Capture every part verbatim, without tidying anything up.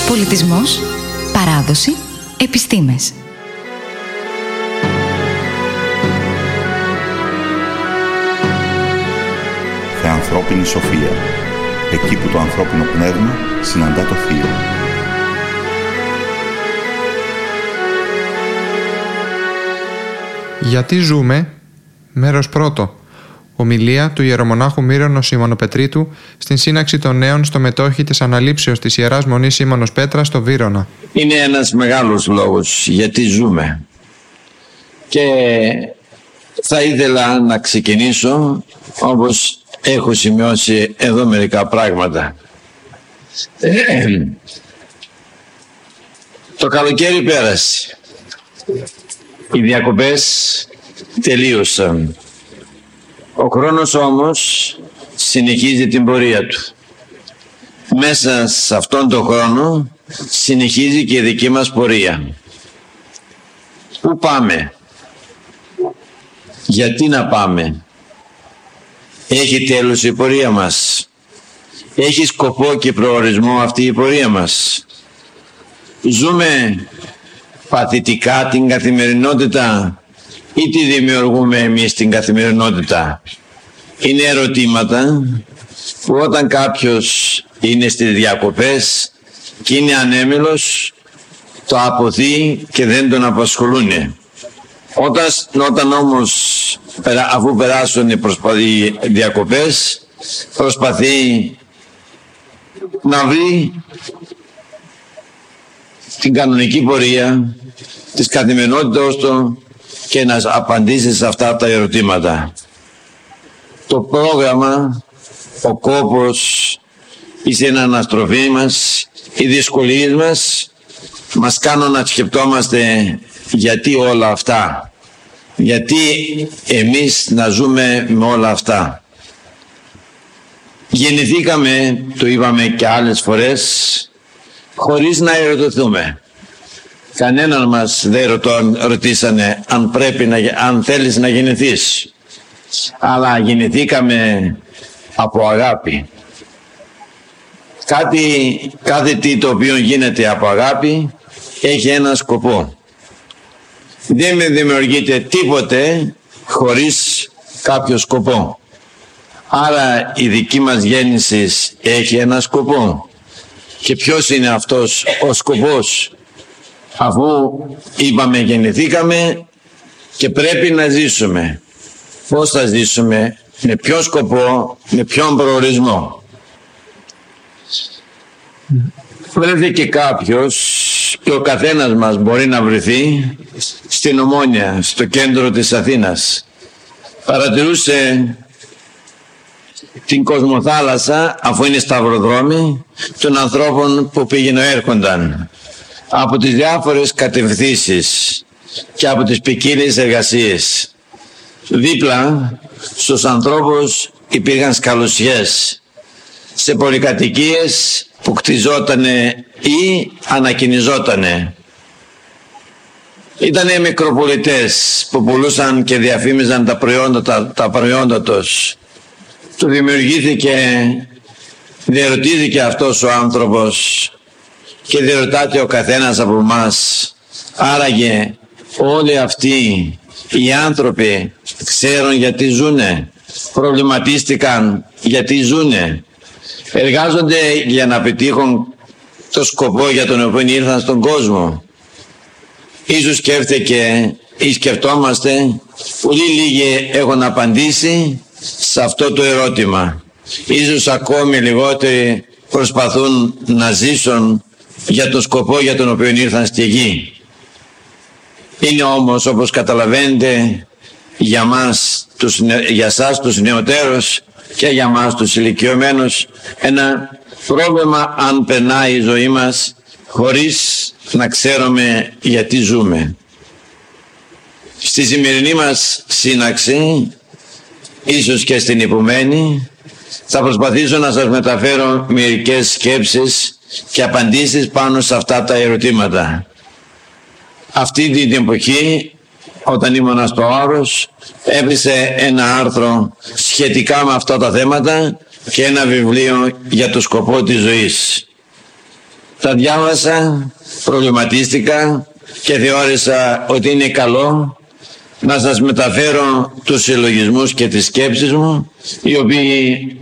Πολιτισμός, παράδοση, επιστήμες. Θεανθρώπινη σοφία. Εκεί που το ανθρώπινο πνεύμα συναντά το θείο. Γιατί ζούμε, μέρος πρώτο. Ομιλία του ιερομονάχου Μύρονος Σιμωνοπετρίτου στην σύναξη των νέων στο μετόχι της αναλήψεως της Ιεράς Μονής Σίμωνος Πέτρας στο Βύρωνα. Είναι ένας μεγάλος λόγος γιατί ζούμε. Και θα ήθελα να ξεκινήσω όπως έχω σημειώσει εδώ μερικά πράγματα. Το καλοκαίρι πέρασε. Οι διακοπές τελείωσαν. Ο χρόνος όμως συνεχίζει την πορεία του. Μέσα σε αυτόν τον χρόνο συνεχίζει και η δική μας πορεία. Πού πάμε? Γιατί να πάμε? Έχει τέλος η πορεία μας? Έχει σκοπό και προορισμό αυτή η πορεία μας? Ζούμε παθητικά την καθημερινότητα ή τη δημιουργούμε εμείς την καθημερινότητα? Είναι ερωτήματα που όταν κάποιος είναι στις διακοπές και είναι ανέμελος το αποθεί και δεν τον απασχολούν. Όταν, όταν όμως αφού περάσουν οι προσπαθοί διακοπές προσπαθεί να βρει την κανονική πορεία της καθημερινότητας του και να απαντήσει σε αυτά τα ερωτήματα. Το πρόγραμμα, ο κόπος, η συναναστροφή μας, οι δυσκολίες μας μας κάνουν να σκεπτόμαστε γιατί όλα αυτά. Γιατί εμείς να ζούμε με όλα αυτά. Γεννηθήκαμε, το είπαμε και άλλες φορές, χωρίς να ερωτηθούμε. Κανέναν μας δεν ρωτώ, ρωτήσανε αν, πρέπει να, αν θέλεις να γεννηθείς. Αλλά γεννηθήκαμε από αγάπη. Κάτι, κάθε τι το οποίο γίνεται από αγάπη έχει ένα σκοπό. Δεν με δημιουργείται τίποτε χωρίς κάποιο σκοπό. Άρα η δική μας γέννηση έχει ένα σκοπό. Και ποιος είναι αυτός ο σκοπός? Αφού είπαμε γεννηθήκαμε και πρέπει να ζήσουμε. Πώς θα ζήσουμε? Με ποιο σκοπό? Με ποιον προορισμό? Βρέθηκε κάποιος και ο καθένας μας μπορεί να βρεθεί στην Ομόνια, στο κέντρο της Αθήνας. Παρατηρούσε την κοσμοθάλασσα, αφού είναι σταυροδρόμοι, των ανθρώπων που πήγαινε έρχονταν από τις διάφορες κατευθύνσεις και από τις ποικίλες εργασίες. Δίπλα στους ανθρώπους υπήρχαν σκαλωσιές σε πολυκατοικίες που κτιζότανε ή ανακοινιζότανε. Ήτανε μικροπολιτές που πουλούσαν και διαφήμιζαν τα προϊόντα, τα, τα προϊόντα τους. Του δημιουργήθηκε, διερωτήθηκε αυτός ο άνθρωπος και διερωτάται ο καθένας από εμάς. Άραγε όλοι αυτοί οι άνθρωποι ξέρουν γιατί ζουνε? Προβληματίστηκαν γιατί ζουνε? Εργάζονται για να πετύχουν το σκοπό για τον οποίο ήρθαν στον κόσμο? Ίσως σκέφτηκε ή σκεφτόμαστε, πολύ λίγοι έχουν απαντήσει σε αυτό το ερώτημα. Ίσως ακόμη λιγότεροι προσπαθούν να ζήσουν για το σκοπό για τον οποίο ήρθαν στη γη. Είναι όμως, όπως καταλαβαίνετε, για μας, τους, για σας τους νεωτέρους και για μας τους ηλικιωμένους, ένα πρόβλημα αν περνάει η ζωή μας χωρίς να ξέρουμε γιατί ζούμε. Στη σημερινή μας σύναξη, ίσως και στην επομένη, θα προσπαθήσω να σας μεταφέρω μερικές σκέψεις και απαντήσεις πάνω σε αυτά τα ερωτήματα. Αυτή την εποχή, όταν ήμουν στο Άρος, έβρισε ένα άρθρο σχετικά με αυτά τα θέματα και ένα βιβλίο για το σκοπό της ζωής. Τα διάβασα, προβληματίστηκα και θεώρησα ότι είναι καλό να σας μεταφέρω τους συλλογισμούς και τις σκέψεις μου, οι οποίοι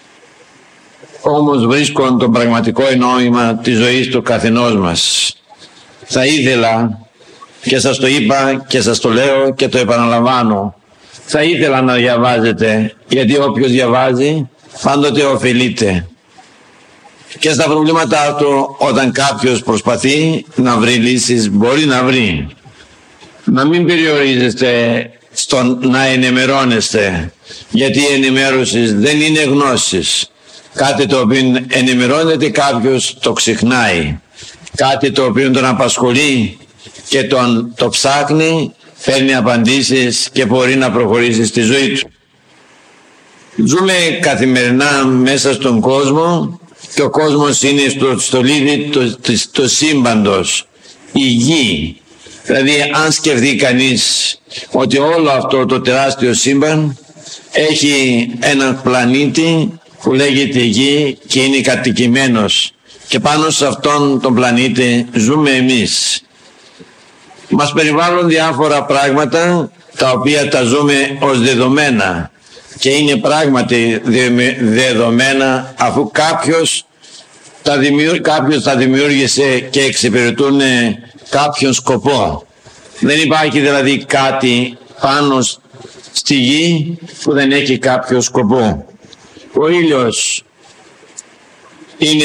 όμως βρίσκουν το πραγματικό νόημα της ζωής του καθενός μας. Θα ήθελα, και σας το είπα και σας το λέω και το επαναλαμβάνω, θα ήθελα να διαβάζετε, γιατί όποιος διαβάζει πάντοτε ωφελείται. Και στα προβλήματά του, όταν κάποιος προσπαθεί να βρει λύσεις, μπορεί να βρει. Να μην περιορίζεστε στο να ενημερώνεστε, γιατί η ενημέρωση δεν είναι γνώσης. Κάτι το οποίο ενημερώνεται κάποιος το ξεχνάει. Κάτι το οποίο τον απασχολεί και τον το ψάχνει, παίρνει απαντήσεις και μπορεί να προχωρήσει στη ζωή του. Ζούμε καθημερινά μέσα στον κόσμο και ο κόσμος είναι στο στολίδι του το, το σύμπαντος, η γη. Δηλαδή αν σκεφτεί κανείς ότι όλο αυτό το τεράστιο σύμπαν έχει έναν πλανήτη που λέγεται γη και είναι κατοικημένος και πάνω σε αυτόν τον πλανήτη ζούμε εμείς. Μας περιβάλλουν διάφορα πράγματα τα οποία τα ζούμε ως δεδομένα και είναι πράγματι δεδομένα αφού κάποιος τα, δημιούργ, κάποιος τα δημιούργησε και εξυπηρετούν κάποιον σκοπό. Δεν υπάρχει δηλαδή κάτι πάνω στη γη που δεν έχει κάποιο σκοπό. Ο ήλιος είναι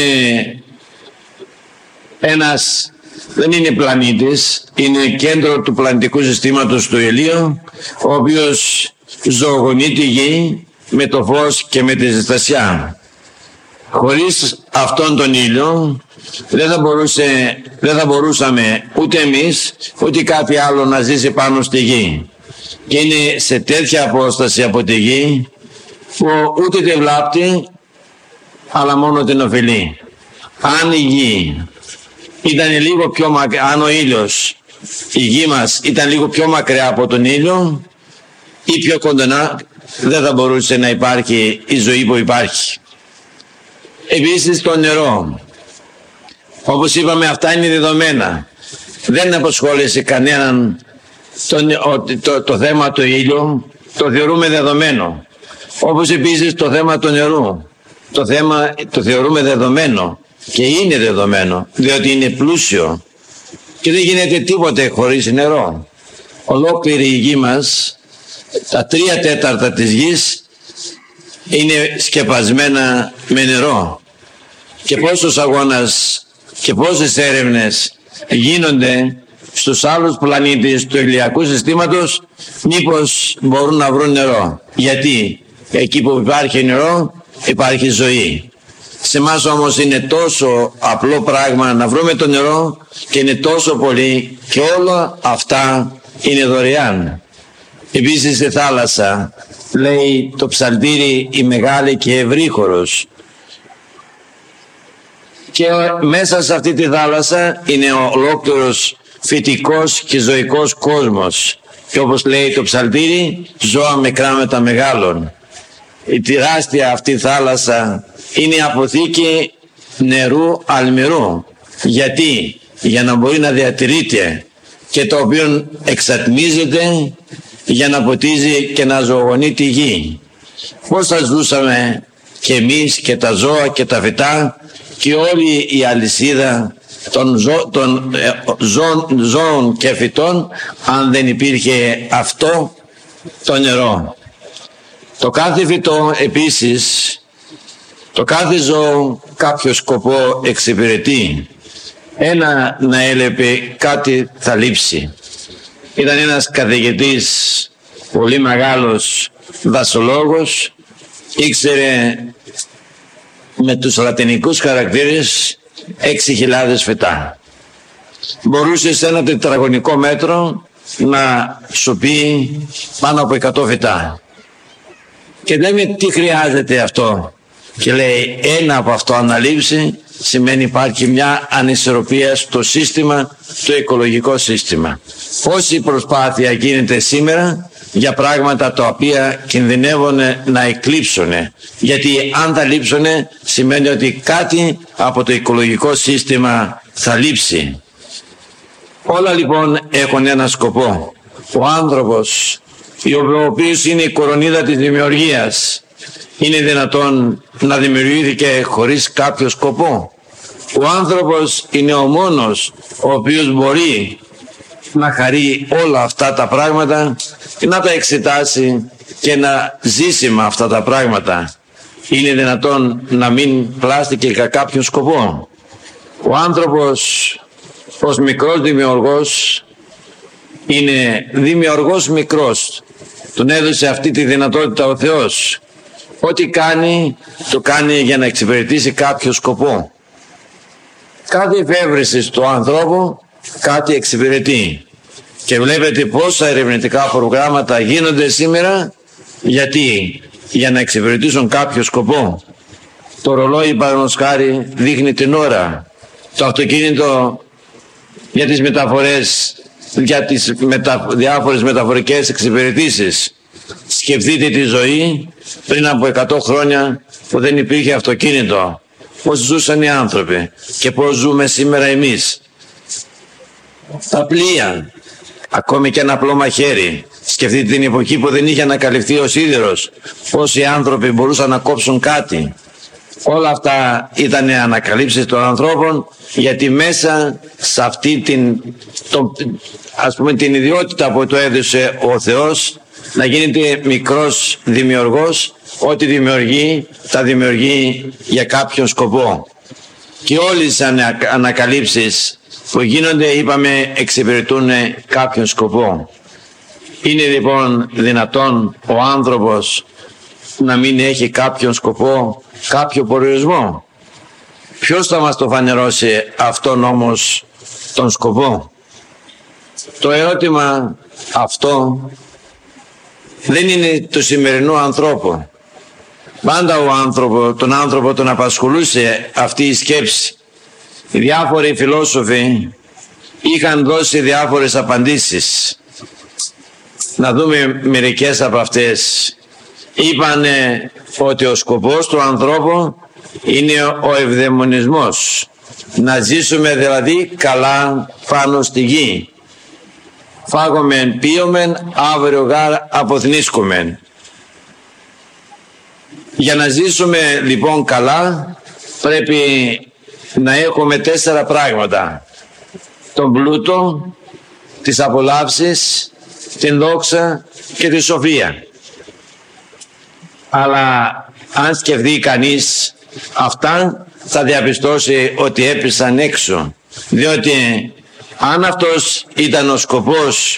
ένας, δεν είναι πλανήτης, είναι κέντρο του πλανητικού συστήματος του ηλίου, ο οποίος ζωογονεί τη γη με το φως και με τη ζεστασιά. Χωρίς αυτόν τον ήλιο δεν θα, μπορούσε, δεν θα μπορούσαμε ούτε εμείς ούτε κάτι άλλο να ζήσει πάνω στη γη. Και είναι σε τέτοια απόσταση από τη γη που ούτε τη βλάπτει αλλά μόνο την ωφελεί. Αν η γη ήταν λίγο πιο μακριά, αν ο ήλιος, η γη μας ήταν λίγο πιο μακριά από τον ήλιο ή πιο κοντά, δεν θα μπορούσε να υπάρχει η ζωή που υπάρχει. Επίσης το νερό, όπως είπαμε, αυτά είναι δεδομένα. Δεν απασχόλησε κανέναν το, το, το, το θέμα του ήλιου, το θεωρούμε δεδομένο. Όπως επίσης το θέμα του νερού, το θέμα το θεωρούμε δεδομένο και είναι δεδομένο, διότι είναι πλούσιο και δεν γίνεται τίποτε χωρίς νερό. Ολόκληρη η γη μας, τα τρία τέταρτα της γης είναι σκεπασμένα με νερό. Και πόσος αγώνας και πόσες έρευνες γίνονται στους άλλους πλανήτες του ηλιακού συστήματος μήπως μπορούν να βρουν νερό. Γιατί εκεί που υπάρχει νερό υπάρχει ζωή. Σε εμάς όμως είναι τόσο απλό πράγμα να βρούμε το νερό και είναι τόσο πολύ και όλα αυτά είναι δωρεάν. Επίσης στη θάλασσα λέει το ψαλτήρι η μεγάλη και ευρύχωρος. Και μέσα σε αυτή τη θάλασσα είναι ο ολόκληρος φυτικός και ζωικός κόσμος. Και όπως λέει το ψαλτήρι, ζώα μικρά με τα μεγάλων. Η τεράστια αυτή θάλασσα είναι αποθήκη νερού αλμυρού. Γιατί? Για να μπορεί να διατηρείται και το οποίο εξατμίζεται για να ποτίζει και να ζωογονεί τη γη. Πώς θα ζούσαμε και εμείς και τα ζώα και τα φυτά και όλη η αλυσίδα των, ζω, των ε, ζω, ζώων και φυτών αν δεν υπήρχε αυτό το νερό. Το κάθε φυτό επίσης, το κάθε ζώο κάποιο σκοπό εξυπηρετεί. Ένα να έλεπε κάτι θα λείψει. Ήταν ένας καθηγητής πολύ μεγάλος δασολόγος, ήξερε με τους λατινικούς χαρακτήρες έξι χιλιάδες φυτά. Μπορούσε σε ένα τετραγωνικό μέτρο να σου πει πάνω από εκατό φυτά. Και λέμε τι χρειάζεται αυτό. Και λέει ένα από αυτό αναλείψει σημαίνει υπάρχει μια ανισορροπία στο σύστημα, το οικολογικό σύστημα. Όση προσπάθεια γίνεται σήμερα για πράγματα τα οποία κινδυνεύουν να εκλείψουν. Γιατί αν θα λείψουν σημαίνει ότι κάτι από το οικολογικό σύστημα θα λείψει. Όλα λοιπόν έχουν ένα σκοπό. Ο άνθρωπος, ο οποίος είναι η κορονίδα της δημιουργίας, είναι δυνατόν να δημιουργήθηκε χωρίς κάποιο σκοπό? Ο άνθρωπος είναι ο μόνος ο οποίος μπορεί να χαρεί όλα αυτά τα πράγματα, να τα εξετάσει και να ζήσει με αυτά τα πράγματα. Είναι δυνατόν να μην πλάστηκε για κάποιο σκοπό? Ο άνθρωπος ως μικρός δημιουργός είναι δημιουργός μικρός. Τον έδωσε αυτή τη δυνατότητα ο Θεός. Ό,τι κάνει, το κάνει για να εξυπηρετήσει κάποιο σκοπό. Κάθε εφεύρεση του ανθρώπου κάτι εξυπηρετεί. Και βλέπετε πόσα ερευνητικά προγράμματα γίνονται σήμερα. Γιατί? Για να εξυπηρετήσουν κάποιο σκοπό. Το ρολόι, παραδείγματος χάρη, δείχνει την ώρα. Το αυτοκίνητο για τις μεταφορές, για τις μετα... διάφορες μεταφορικές εξυπηρετήσεις. Σκεφτείτε τη ζωή πριν από εκατό χρόνια που δεν υπήρχε αυτοκίνητο. Πώς ζούσαν οι άνθρωποι και πώς ζούμε σήμερα εμείς. Τα πλοία, ακόμη και ένα απλό μαχαίρι. Σκεφτείτε την εποχή που δεν είχε ανακαλυφθεί ο σίδηρος. Πόσοι άνθρωποι μπορούσαν να κόψουν κάτι. Όλα αυτά ήταν ανακαλύψεις των ανθρώπων, γιατί μέσα σε αυτή την, το, ας πούμε, την ιδιότητα που του έδωσε ο Θεός, να γίνεται μικρός δημιουργός, ό,τι δημιουργεί, τα δημιουργεί για κάποιον σκοπό. Και όλες οι ανακαλύψεις που γίνονται, είπαμε, εξυπηρετούν κάποιον σκοπό. Είναι λοιπόν δυνατόν ο άνθρωπος να μην έχει κάποιον σκοπό, κάποιο προορισμό? Ποιος θα μας το φανερώσει αυτόν όμως τον σκοπό? Το ερώτημα αυτό δεν είναι του σημερινού ανθρώπου. Πάντα ο άνθρωπο, τον άνθρωπο τον απασχολούσε αυτή η σκέψη. Οι διάφοροι φιλόσοφοι είχαν δώσει διάφορες απαντήσεις. Να δούμε μερικές από αυτές. Είπανε ότι ο σκοπός του ανθρώπου είναι ο ευδαιμονισμός. Να ζήσουμε δηλαδή καλά πάνω στη γη. Φάγομεν, πίωμεν, αύριο γάρ αποθνίσκομεν. Για να ζήσουμε λοιπόν καλά πρέπει να έχουμε τέσσερα πράγματα. Τον πλούτο, τις απολαύσεις, την δόξα και τη σοφία. Αλλά αν σκεφτεί κανείς αυτά, θα διαπιστώσει ότι έπεσαν έξω. Διότι αν αυτός ήταν ο σκοπός,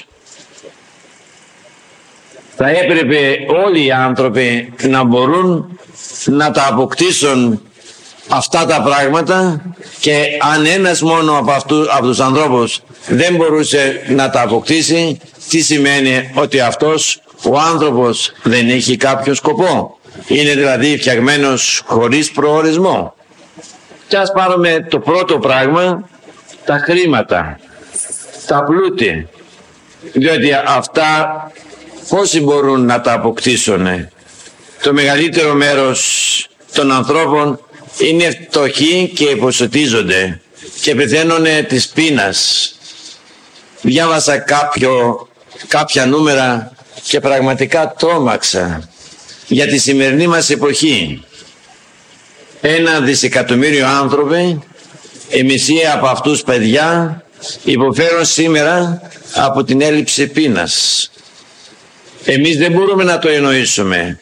θα έπρεπε όλοι οι άνθρωποι να μπορούν να τα αποκτήσουν αυτά τα πράγματα, και αν ένας μόνο από, αυτού, από τους ανθρώπους δεν μπορούσε να τα αποκτήσει, τι σημαίνει? Ότι αυτός ο άνθρωπος δεν έχει κάποιο σκοπό. Είναι δηλαδή φτιαγμένος χωρίς προορισμό. Και ας πάρουμε το πρώτο πράγμα, τα χρήματα, τα πλούτη. Διότι αυτά πόσοι μπορούν να τα αποκτήσουν? Το μεγαλύτερο μέρος των ανθρώπων είναι φτωχοί και υποσωτίζονται και πεθαίνουν της πείνας. Διάβασα κάποιο, κάποια νούμερα και πραγματικά τρόμαξα για τη σημερινή μας εποχή. Ένα δισεκατομμύριο άνθρωποι, η μισή από αυτούς παιδιά, υποφέρουν σήμερα από την έλλειψη πείνας. Εμείς δεν μπορούμε να το εννοήσουμε.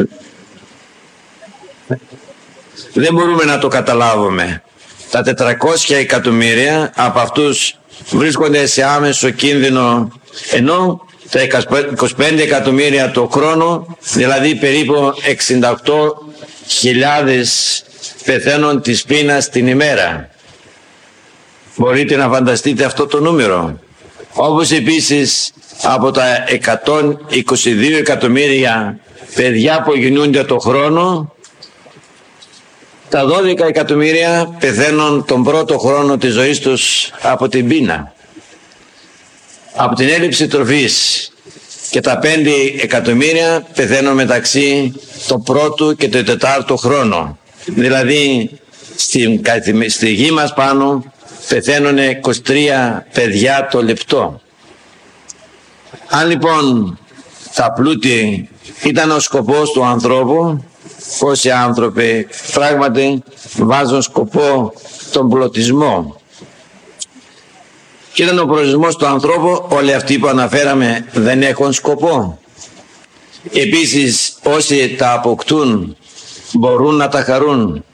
Δεν μπορούμε να το καταλάβουμε. Τα τετρακόσια εκατομμύρια από αυτούς βρίσκονται σε άμεσο κίνδυνο, ενώ τα είκοσι πέντε εκατομμύρια το χρόνο, δηλαδή περίπου εξήντα οκτώ χιλιάδες πεθαίνουν της πείνας την ημέρα. Μπορείτε να φανταστείτε αυτό το νούμερο? Όπως επίσης από τα εκατόν είκοσι δύο εκατομμύρια παιδιά που γεννιούνται το χρόνο, τα δώδεκα εκατομμύρια πεθαίνουν τον πρώτο χρόνο της ζωής τους από την πείνα, από την έλλειψη τροφής. και τα πέντε εκατομμύρια πεθαίνουν μεταξύ το πρώτο και το τετάρτο χρόνο. Δηλαδή στη, στη γη μας πάνω πεθαίνουν είκοσι τρία παιδιά το λεπτό. Αν λοιπόν τα πλούτη ήταν ο σκοπός του ανθρώπου, πόσοι άνθρωποι πράγματι βάζουν σκοπό τον πλουτισμό. Και ήταν ο προορισμός του ανθρώπου, όλοι αυτοί που αναφέραμε δεν έχουν σκοπό. Επίσης όσοι τα αποκτούν μπορούν να τα χαρούν.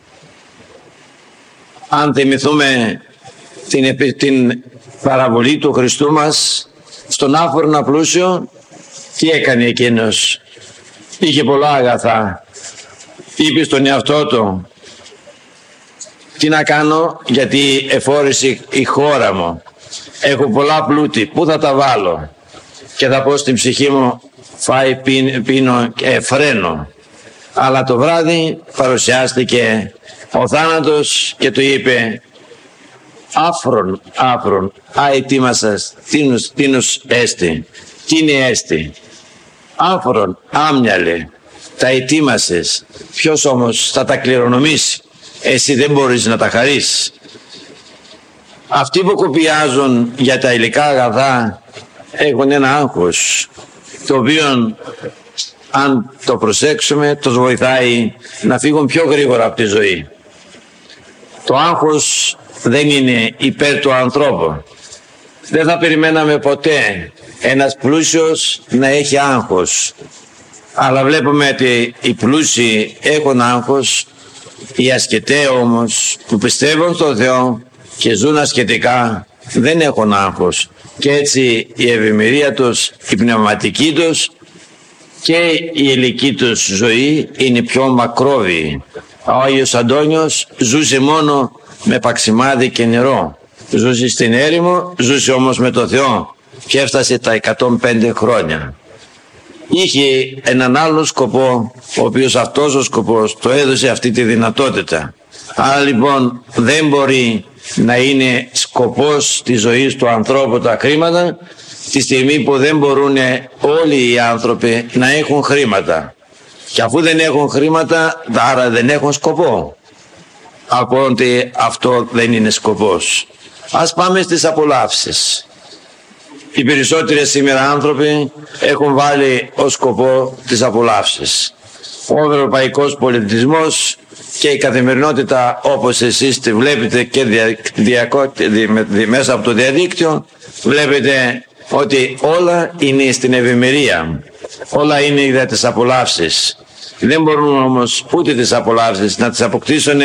Αν θυμηθούμε την, την παραβολή του Χριστού μας στον άφρονα πλούσιο, τι έκανε εκείνος? Είχε πολλά αγαθά. Είπε στον εαυτό του, τι να κάνω, γιατί εφόρησε η χώρα μου. Έχω πολλά πλούτη, πού θα τα βάλω? Και θα πω στην ψυχή μου, φάει πίνω και φρένο. Αλλά το βράδυ παρουσιάστηκε ο θάνατος και του είπε, άφρον, άφρον, αετήμασας, τίνους, τίνους έστι, τι είναι έστι? Άφρον, άμυαλε, τα ετοίμασες, ποιος όμως θα τα κληρονομήσει? Εσύ δεν μπορείς να τα χαρίσεις. Αυτοί που κοπιάζουν για τα υλικά αγαθά έχουν ένα άγχος, το οποίο αν το προσέξουμε τους βοηθάει να φύγουν πιο γρήγορα από τη ζωή. Το άγχος δεν είναι υπέρ του ανθρώπου. Δεν θα περιμέναμε ποτέ ένας πλούσιος να έχει άγχος. Αλλά βλέπουμε ότι οι πλούσιοι έχουν άγχος, οι ασκεταίοι όμως που πιστεύουν στον Θεό και ζουν ασκετικά δεν έχουν άγχος. Και έτσι η ευημερία τους, η πνευματική τους και η ηλική τους ζωή είναι πιο μακρόβιη. Ο Άγιος Αντώνιος ζούσε μόνο με παξιμάδι και νερό. Ζούσε στην έρημο, ζούσε όμως με το Θεό και έφτασε τα εκατόν πέντε χρόνια. Είχε έναν άλλο σκοπό, ο οποίος αυτός ο σκοπός το έδωσε αυτή τη δυνατότητα. Άρα λοιπόν δεν μπορεί να είναι σκοπός της ζωής του ανθρώπου τα χρήματα, τη στιγμή που δεν μπορούν όλοι οι άνθρωποι να έχουν χρήματα. Και αφού δεν έχουν χρήματα, άρα δεν έχουν σκοπό. Από ότι αυτό δεν είναι σκοπός. Ας πάμε στις απολαύσεις. Οι περισσότεροι σήμερα άνθρωποι έχουν βάλει ως σκοπό τις απολαύσεις. Ο ευρωπαϊκός πολιτισμός και η καθημερινότητα όπως εσείς τη βλέπετε και δια, δια, δια, δια, μέσα από το διαδίκτυο, βλέπετε ότι όλα είναι στην ευημερία. Όλα είναι για τις απολαύσεις. Δεν μπορούν όμως ούτε τις απολαύσεις να τις αποκτήσουν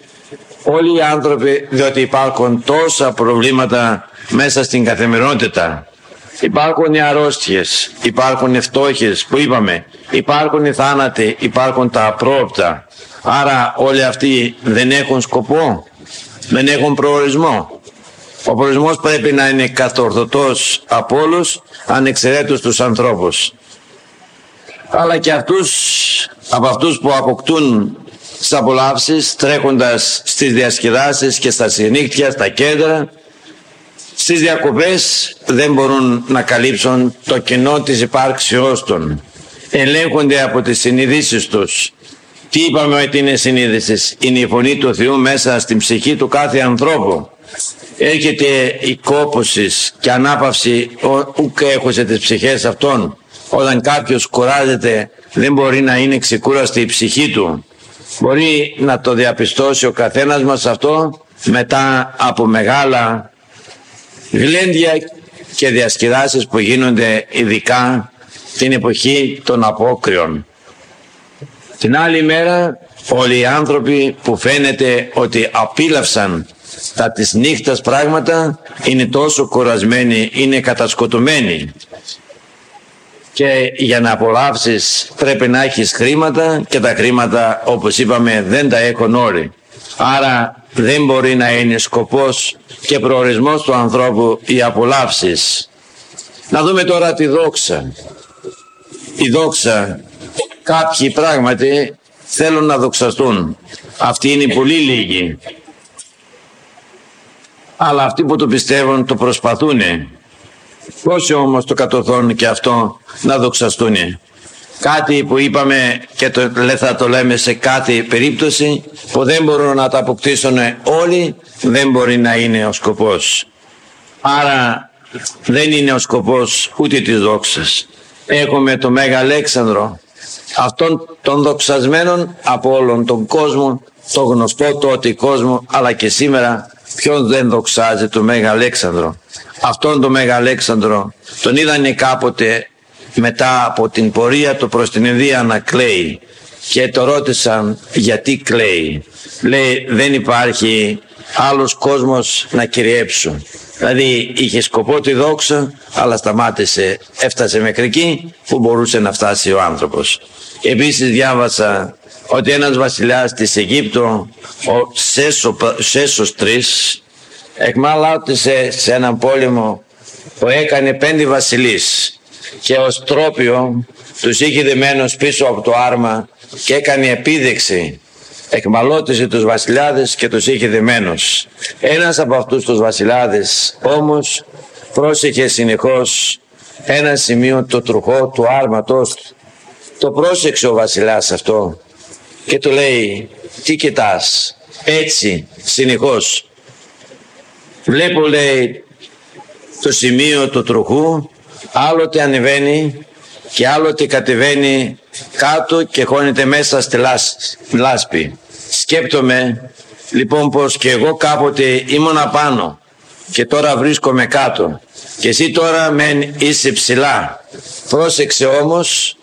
όλοι οι άνθρωποι, διότι υπάρχουν τόσα προβλήματα μέσα στην καθημερινότητα. Υπάρχουν οι αρρώστιες, υπάρχουν οι φτώχειες που είπαμε, υπάρχουν οι θάνατοι, υπάρχουν τα απρόοπτα. Άρα όλοι αυτοί δεν έχουν σκοπό, δεν έχουν προορισμό. Ο προορισμός πρέπει να είναι κατορθωτός από όλους, ανεξαιρέτως τους ανθρώπους. Αλλά και αυτούς, από αυτούς που αποκτούν τις απολαύσεις, τρέχοντας στις διασκεδάσεις και στα συνύχτια, στα κέντρα, στις διακοπές, δεν μπορούν να καλύψουν το κενό της υπάρξεώς των. Ελέγχονται από τις συνειδήσεις τους. Τι είπαμε ότι είναι συνείδηση? Είναι η φωνή του Θεού μέσα στην ψυχή του κάθε ανθρώπου. Έρχεται η κόπωση και ανάπαυση ουκ έχωσε τις ψυχές αυτών. Όταν κάποιος κουράζεται δεν μπορεί να είναι ξεκούραστη η ψυχή του. Μπορεί να το διαπιστώσει ο καθένας μας αυτό μετά από μεγάλα γλέντια και διασκεδάσεις που γίνονται ειδικά την εποχή των απόκριων. Την άλλη μέρα όλοι οι άνθρωποι που φαίνεται ότι απίλαυσαν τα της νύχτας πράγματα είναι τόσο κουρασμένοι, είναι κατασκοτωμένοι. Και για να απολαύσεις πρέπει να έχεις χρήματα και τα χρήματα όπως είπαμε δεν τα έχουν όλοι. Άρα δεν μπορεί να είναι σκοπός και προορισμός του ανθρώπου οι απολαύσεις. Να δούμε τώρα τη δόξα. Η δόξα, κάποιοι πράγματι θέλουν να δοξαστούν. Αυτοί είναι πολύ λίγοι. Αλλά αυτοί που το πιστεύουν το προσπαθούν. Πόσοι όμως το κατορθώνουν και αυτό να δοξαστούν. Κάτι που είπαμε και το, θα το λέμε σε κάθε περίπτωση, που δεν μπορούν να τα αποκτήσουν όλοι, δεν μπορεί να είναι ο σκοπός. Άρα δεν είναι ο σκοπός ούτε της δόξας. Έχουμε το Μέγα Αλέξανδρο, αυτόν τον δοξασμένον από όλον τον κόσμο, το γνωστό τότε κόσμο, αλλά και σήμερα ποιον δεν δοξάζει το Μέγα Αλέξανδρο. Αυτόν τον Μέγα Αλέξανδρο τον είδανε κάποτε μετά από την πορεία του προς την Ινδία να κλαίει και το ρώτησαν γιατί κλαίει. Λέει δεν υπάρχει άλλος κόσμος να κυριέψουν. Δηλαδή είχε σκοπό τη δόξα, αλλά σταμάτησε, έφτασε μέχρι εκεί που μπορούσε να φτάσει ο άνθρωπος. Επίσης διάβασα ότι ένας βασιλιάς της Αιγύπτου, ο Σέσο, Σέσος τρεις, εκμαλώτησε σε έναν πόλεμο που έκανε πέντε βασιλείς και ο Στρόπιο τους είχε δεμένους πίσω από το άρμα και έκανε επίδειξη. Εκμαλώτησε τους βασιλιάδες και τους είχε δεμένους. Ένας από αυτούς τους βασιλιάδες όμως πρόσεχε συνεχώς ένα σημείο το τροχό του άρματος του. Το πρόσεξε ο βασιλιάς αυτό και του λέει τι κοιτάς έτσι συνεχώς? Βλέπω, λέει, το σημείο του τροχού άλλοτε ανεβαίνει και άλλοτε κατεβαίνει κάτω και χώνεται μέσα στη λάσπη. Σκέπτομαι λοιπόν πως και εγώ κάποτε ήμουν απάνω και τώρα βρίσκομαι κάτω και εσύ τώρα μεν είσαι ψηλά. Πρόσεξε όμως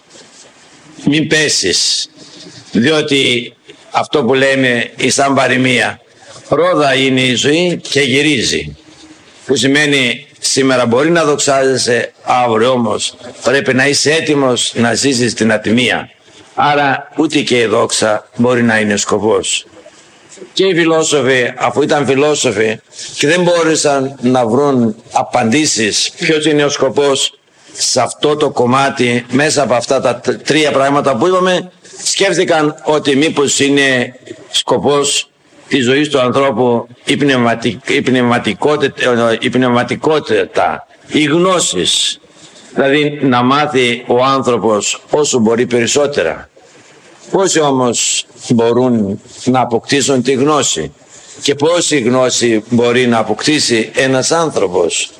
μην πέσεις, διότι αυτό που λέμε η σαν παροιμία, ρόδα είναι η ζωή και γυρίζει, που σημαίνει σήμερα μπορεί να δοξάζεσαι, αύριο όμως πρέπει να είσαι έτοιμος να ζήσεις την ατιμία. Άρα ούτε και η δόξα μπορεί να είναι σκοπός. Και οι φιλόσοφοι, αφού ήταν φιλόσοφοι και δεν μπόρεσαν να βρουν απαντήσεις ποιος είναι ο σκοπός σε αυτό το κομμάτι, μέσα από αυτά τα τρία πράγματα που είπαμε, σκέφτηκαν ότι μήπως είναι σκοπός της ζωής του ανθρώπου η, πνευματικ, η, πνευματικότητα, η πνευματικότητα, οι γνώσεις. Δηλαδή να μάθει ο άνθρωπος όσο μπορεί περισσότερα. Πόσοι όμως μπορούν να αποκτήσουν τη γνώση και πόση γνώση μπορεί να αποκτήσει ένας άνθρωπος?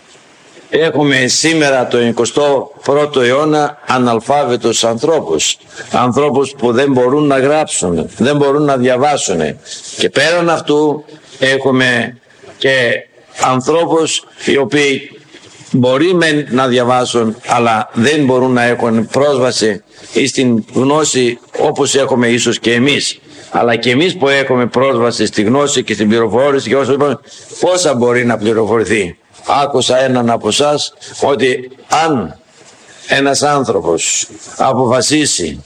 Έχουμε σήμερα το εικοστό πρώτο αιώνα αναλφάβητους ανθρώπους, ανθρώπους που δεν μπορούν να γράψουν, δεν μπορούν να διαβάσουν, και πέραν αυτού έχουμε και ανθρώπους οι οποίοι μπορεί μεν να διαβάσουν αλλά δεν μπορούν να έχουν πρόσβαση στην γνώση όπως έχουμε ίσως και εμείς. Αλλά και εμείς που έχουμε πρόσβαση στη γνώση και στην πληροφόρηση και όσο είπαμε, πόσα μπορεί να πληροφορηθεί? Άκουσα έναν από εσάς ότι αν ένας άνθρωπος αποφασίσει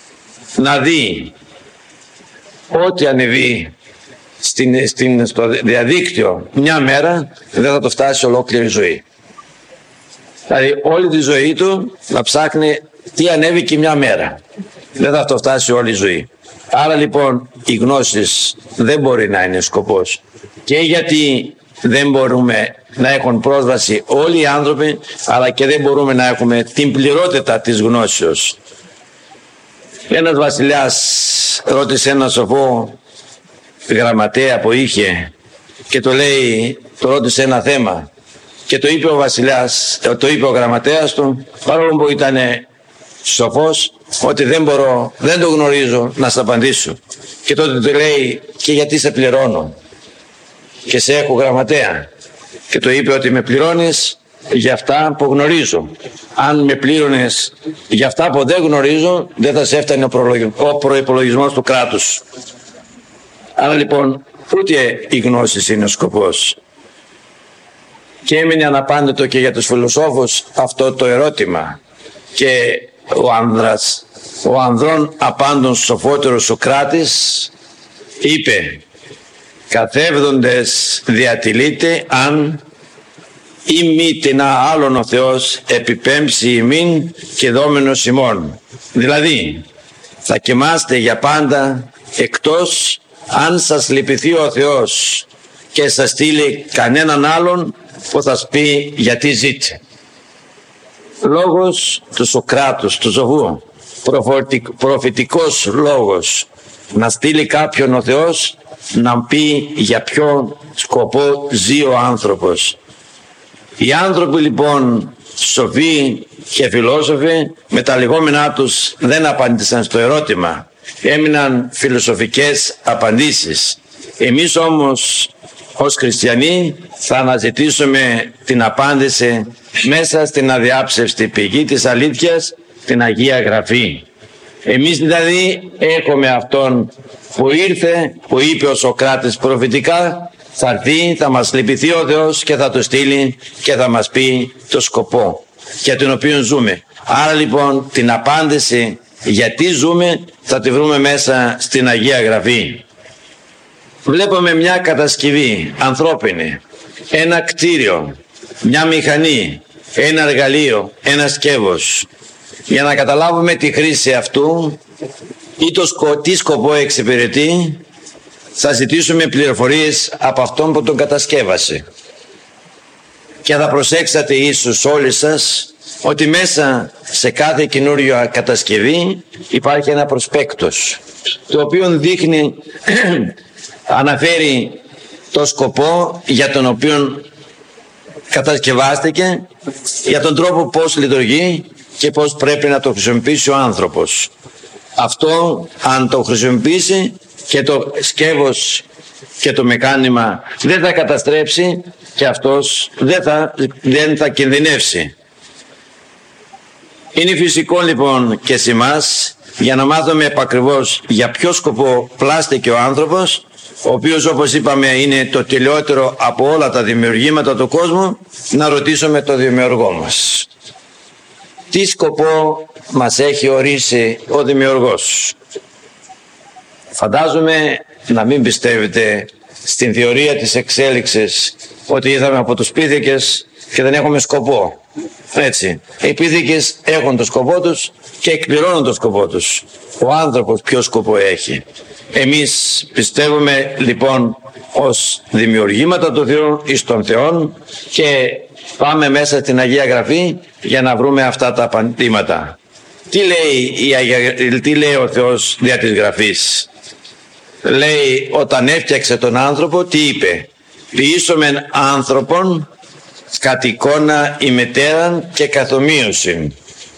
να δει ό,τι ανεβεί στην, στην, στο διαδίκτυο μια μέρα, δεν θα το φτάσει ολόκληρη ζωή. Δηλαδή όλη τη ζωή του να ψάχνει τι ανέβηκε μια μέρα, δεν θα το φτάσει όλη η ζωή. Άρα λοιπόν οι γνώσεις δεν μπορεί να είναι σκοπός, και γιατί δεν μπορούμε να έχουν πρόσβαση όλοι οι άνθρωποι, αλλά και δεν μπορούμε να έχουμε την πληρότητα της γνώσεως. Ένας βασιλιάς ρώτησε ένα σοφό γραμματέα που είχε και το λέει, το ρώτησε ένα θέμα και το είπε ο βασιλιάς, το είπε ο γραμματέας του, παρόλο που ήταν σοφός, ότι δεν μπορώ, δεν το γνωρίζω να σε απαντήσω. Και τότε του λέει, και γιατί σε πληρώνω και σε έχω γραμματέα? Και το είπε ότι με πληρώνεις για αυτά που γνωρίζω. Αν με πλήρωνες για αυτά που δεν γνωρίζω, δεν θα σε έφτανε ο προϋπολογισμός του κράτους. Άρα λοιπόν ούτε η γνώση είναι ο σκοπός. Και έμεινε αναπάντητο και για τους φιλοσόφους αυτό το ερώτημα. Και ο άνδρας, ο ανδρών απάντων σοφότερος Σωκράτης είπε, καθεύδοντες διατηλείται αν ή μη τεινά άλλον ο Θεός επιπέμψει ημίν και δόμενος ημών. Δηλαδή θα κοιμάστε για πάντα, εκτός αν σας λυπηθεί ο Θεός και σας στείλει κανέναν άλλον που θα σας πει γιατί ζείτε. λόγος του Σωκράτους, του Ζωβού, προφητικός λόγος, να στείλει κάποιον ο Θεός να πει για ποιο σκοπό ζει ο άνθρωπος. Οι άνθρωποι λοιπόν σοφοί και φιλόσοφοι με τα λεγόμενά τους δεν απάντησαν στο ερώτημα, έμειναν φιλοσοφικές απαντήσεις. Εμείς όμως ως χριστιανοί θα αναζητήσουμε την απάντηση μέσα στην αδιάψευστη πηγή της αλήθειας, την Αγία Γραφή. Εμείς δηλαδή έχουμε αυτόν που ήρθε, που είπε ο Σωκράτης προφητικά, θα έρθει, θα μας λυπηθεί ο Θεός και θα το στείλει και θα μας πει το σκοπό για τον οποίο ζούμε. Άρα λοιπόν την απάντηση γιατί ζούμε θα τη βρούμε μέσα στην Αγία Γραφή. Βλέπουμε μια κατασκευή ανθρώπινη, ένα κτίριο, μια μηχανή, ένα εργαλείο, ένα σκεύος. Για να καταλάβουμε τη χρήση αυτού ή το σκο, τι σκοπό εξυπηρετεί, θα ζητήσουμε πληροφορίες από αυτόν που τον κατασκεύασε. Και θα προσέξατε ίσως όλοι σας ότι μέσα σε κάθε καινούργια κατασκευή υπάρχει ένα προσπέκτος, το οποίο δείχνει, αναφέρει το σκοπό για τον οποίο κατασκευάστηκε, για τον τρόπο πώς λειτουργεί και πώς πρέπει να το χρησιμοποιήσει ο άνθρωπος. Αυτό αν το χρησιμοποιήσει και το σκεύος και το μηχάνημα δεν θα καταστρέψει και αυτός δεν θα, δεν θα κινδυνεύσει. Είναι φυσικό λοιπόν και σε εμάς, για να μάθουμε επακριβώς για ποιο σκοπό πλάστηκε ο άνθρωπος, ο οποίος όπως είπαμε είναι το τελειότερο από όλα τα δημιουργήματα του κόσμου, να ρωτήσουμε το δημιουργό μας. Τι σκοπό μας έχει ορίσει ο δημιουργός? Φαντάζομαι να μην πιστεύετε στην θεωρία της εξέλιξης ότι είδαμε από τους πίθηκες και δεν έχουμε σκοπό. Έτσι, οι πίθηκες έχουν το σκοπό τους και εκπληρώνουν το σκοπό τους. Ο άνθρωπος ποιο σκοπό έχει? Εμείς πιστεύουμε λοιπόν ως δημιουργήματα του Θεού εις τον Θεόν και πάμε μέσα στην Αγία Γραφή για να βρούμε αυτά τα απαντήματα. Τι λέει, η Αγία, τι λέει ο Θεός δια της Γραφής? Λέει όταν έφτιαξε τον άνθρωπο, τι είπε? Ποιήσομεν άνθρωπον κατ' εικόνα ημετέραν και καθομοίωσιν.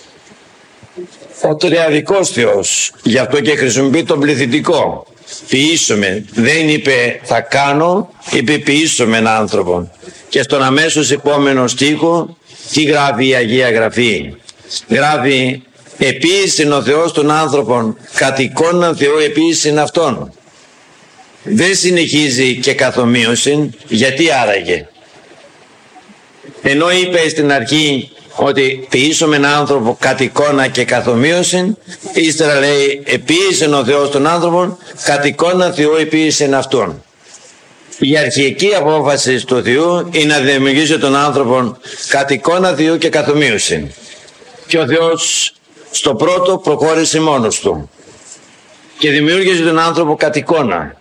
Ο τριαδικός Θεός, γι' αυτό και χρησιμοποιεί τον πληθυντικό. Ποιήσομεν, δεν είπε θα κάνω, είπε ποιήσομεν άνθρωπον. Και στον αμέσως επόμενο στίχο τι γράφει η Αγία Γραφή? Γράφει επίησεν ο Θεός τον άνθρωπον κατ' εικόνα Θεού επίησεν αυτόν. Δεν συνεχίζει και καθομοίωσιν. Γιατί άραγε? Ενώ είπε στην αρχή ότι ποιήσομεν άνθρωπο κατ' εικόνα και καθομοίωσιν, ύστερα λέει επίησεν ο Θεός τον άνθρωπον κατ' εικόνα Θεού επίησεν αυτόν. Η αρχική απόφαση του Θεού είναι να δημιουργήσει τον άνθρωπο κατ' εικόνα Θεού και καθομοίωσιν. Και ο Θεός στο πρώτο προχώρησε μόνος του και δημιούργησε τον άνθρωπο κατ' εικόνα.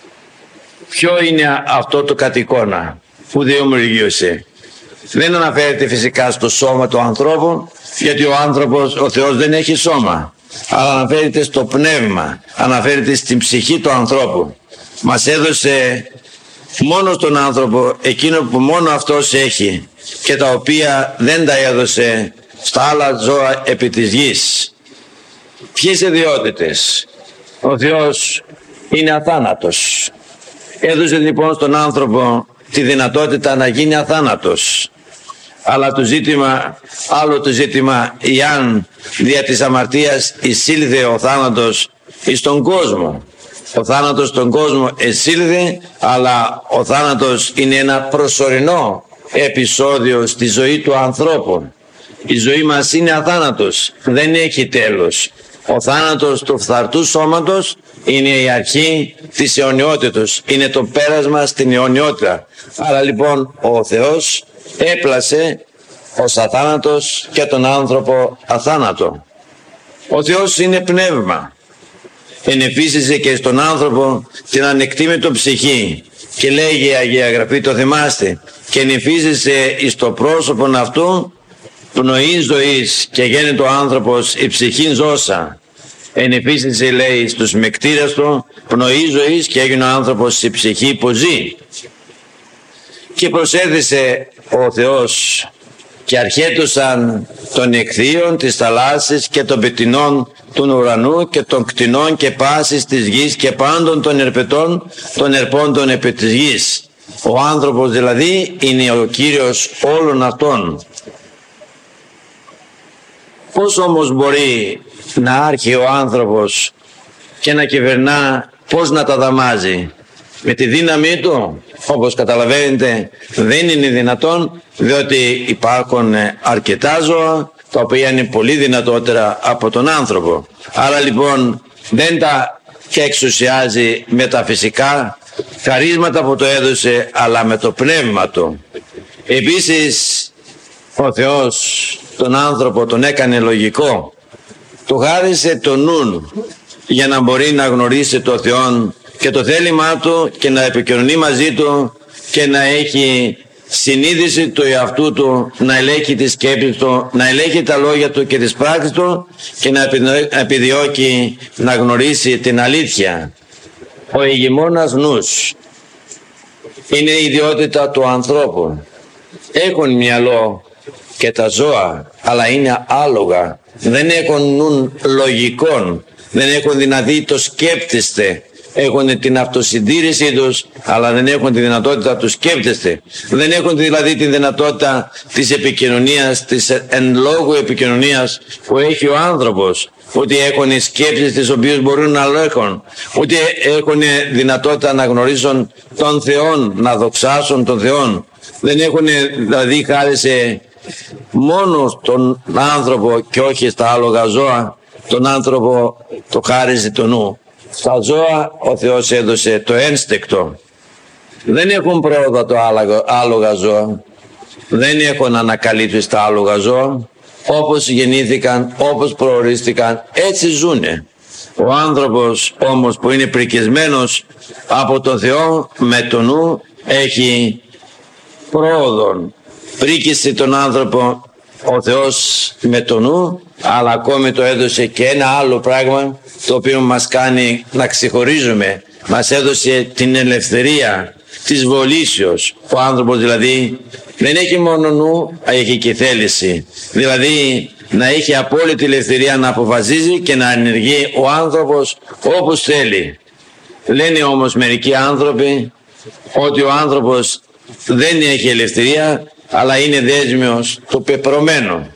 Ποιο είναι αυτό το κατ' εικόνα που δημιούργησε? Δεν αναφέρεται φυσικά στο σώμα του ανθρώπου, γιατί ο άνθρωπος, ο Θεός δεν έχει σώμα, αλλά αναφέρεται στο πνεύμα, αναφέρεται στην ψυχή του ανθρώπου. Μας έδωσε μόνο στον άνθρωπο εκείνο που μόνο αυτός έχει και τα οποία δεν τα έδωσε στα άλλα ζώα επί της γης. Ποιες ιδιότητες? Ο Θεός είναι αθάνατος. Έδωσε λοιπόν στον άνθρωπο τη δυνατότητα να γίνει αθάνατος. Αλλά το ζήτημα, άλλο το ζήτημα, εάν δια της αμαρτίας εισήλθε ο θάνατος εις τον κόσμο. Ο θάνατος στον κόσμο εισήλθε, αλλά ο θάνατος είναι ένα προσωρινό επεισόδιο στη ζωή του ανθρώπου. Η ζωή μας είναι αθάνατος, δεν έχει τέλος. Ο θάνατος του φθαρτού σώματος είναι η αρχή της αιωνιότητος, είναι το πέρασμα στην αιωνιότητα. Άρα λοιπόν ο Θεός έπλασε ως αθάνατος και τον άνθρωπο αθάνατο. Ο Θεός είναι πνεύμα. Ενεφύσισε και στον άνθρωπο την ανεκτήμητο ψυχή και λέγει η Αγία Γραφή, το θυμάστε, και ενεφύσισε εις το πρόσωπον αυτού πνοή ζωής και γέννητο άνθρωπος η ψυχήν ζώσα. Εν επίσης λέει στους μεκτήρες του, πνοή ζωής και έγινε ο άνθρωπος η ψυχή που ζει. Και προσέθεσε ο Θεός και αρχέτουσαν των εχθείων της θαλάσσης και των πετεινών του ουρανού και των κτηνών και πάσης της γης και πάντων των ερπετών των ερπόντων επί της γης. Ο άνθρωπος δηλαδή είναι ο Κύριος όλων αυτών. Πώς όμως μπορεί να άρχει ο άνθρωπος και να κυβερνά, πώς να τα δαμάζει? Με τη δύναμή του? Όπως καταλαβαίνετε δεν είναι δυνατόν, διότι υπάρχουν αρκετά ζώα τα οποία είναι πολύ δυνατότερα από τον άνθρωπο. Άρα λοιπόν δεν τα εξουσιάζει με τα φυσικά χαρίσματα που το έδωσε, αλλά με το πνεύμα του. Επίσης ο Θεός τον άνθρωπο τον έκανε λογικό, του χάρισε το νου για να μπορεί να γνωρίσει το Θεό και το θέλημά του και να επικοινωνεί μαζί του και να έχει συνείδηση του εαυτού του, να ελέγχει τις σκέψεις του, να ελέγχει τα λόγια του και τις πράξεις του και να επιδιώκει να γνωρίσει την αλήθεια. Ο ηγεμόνας νους είναι η ιδιότητα του ανθρώπου. Έχουν μυαλό και τα ζώα, αλλά είναι άλογα. Δεν έχουν νου λογικών, δεν έχουν δηλαδή το σκέπτεστε. Έχουν την αυτοσυντήρησή τους, αλλά δεν έχουν τη δυνατότητα του σκέπτεστε. Δεν έχουν δηλαδή τη δυνατότητα της επικοινωνίας, της εν λόγω επικοινωνίας που έχει ο άνθρωπος. Ούτε έχουν σκέψεις τις οποίες μπορούν να ελέγχουν, ούτε έχουν δυνατότητα να γνωρίσουν τον Θεό, να δοξάσουν τον Θεό. Δεν έχουν δηλαδή χάρισε μόνο τον άνθρωπο και όχι στα άλογα ζώα, τον άνθρωπο το χάρισε το νου. Στα ζώα ο Θεός έδωσε το ένστικτο. Δεν έχουν πρόοδο το άλογα ζώα, δεν έχουν ανακαλύψει τα άλογα ζώα. Όπως γεννήθηκαν, όπως προορίστηκαν, έτσι ζουνε. Ο άνθρωπος όμως που είναι πρικισμένος από τον Θεό με το νου έχει πρόοδον. Πρίκησε τον άνθρωπο ο Θεός με το νου, αλλά ακόμη το έδωσε και ένα άλλο πράγμα το οποίο μας κάνει να ξεχωρίζουμε. Μας έδωσε την ελευθερία της βολήσεως. Ο άνθρωπος δηλαδή δεν έχει μόνο νου, έχει και θέληση. Δηλαδή να έχει απόλυτη ελευθερία να αποφασίζει και να ενεργεί ο άνθρωπος όπως θέλει. Λένε όμως μερικοί άνθρωποι ότι ο άνθρωπος δεν έχει ελευθερία, αλλά είναι δέσμιος το πεπρωμένο.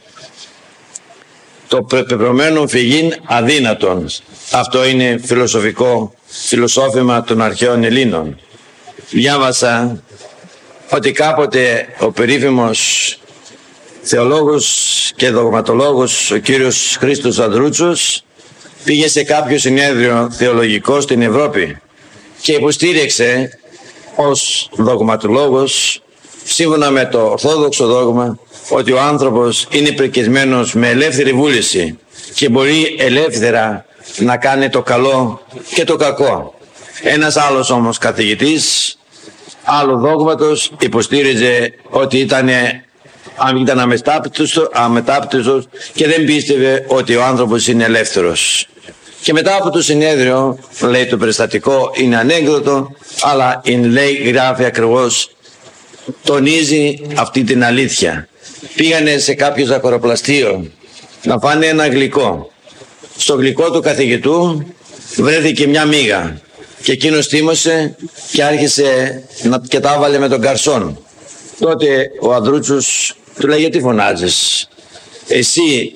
Το πεπρωμένο φυγήν αδύνατον. Αυτό είναι φιλοσοφικό φιλοσόφημα των αρχαίων Ελλήνων. Διάβασα ότι κάποτε ο περίφημος θεολόγος και δογματολόγος ο κύριος Χρήστος Ανδρούτσος πήγε σε κάποιο συνέδριο θεολογικό στην Ευρώπη και υποστήριξε ως δογματολόγος, σύμφωνα με το ορθόδοξο δόγμα, ότι ο άνθρωπος είναι πρικισμένος με ελεύθερη βούληση και μπορεί ελεύθερα να κάνει το καλό και το κακό. Ένας άλλος όμως καθηγητής άλλου δόγματος υποστήριζε ότι ήταν, ήταν αμετάπτυστος, αμετάπτυστος και δεν πίστευε ότι ο άνθρωπος είναι ελεύθερος. Και μετά από το συνέδριο, λέει το περιστατικό, είναι ανέκδοτο, αλλά είναι, λέει, γράφει ακριβώς, τονίζει αυτή την αλήθεια. Πήγανε σε κάποιο ζαχαροπλαστείο να φάνε ένα γλυκό. Στο γλυκό του καθηγητού βρέθηκε μια μύγα και εκείνος θύμωσε και άρχισε να, και τα έβαλε με τον καρσόν. Τότε ο Ανδρούτσος του λέει, γιατί φωνάζεις? Εσύ